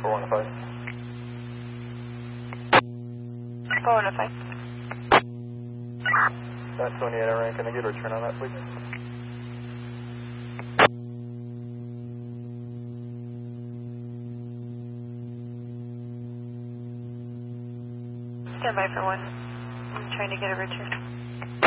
415. 415. That's 28 Iran, can I get a return on that, please? Stand by for one. I'm trying to get a return.